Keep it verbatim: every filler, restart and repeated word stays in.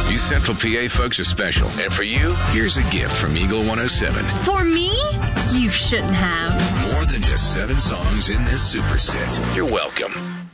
You Central P A folks are special. And for you, here's a gift from Eagle one oh seven. For me? You shouldn't have. More than just seven songs in this super set. You're welcome.